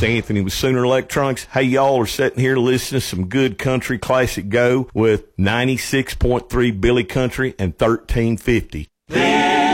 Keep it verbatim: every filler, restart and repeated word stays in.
is Anthony with Sooner Electronics. Hey, y'all are sitting here listening to some good country classic go with ninety-six point three Billy Country and thirteen fifty.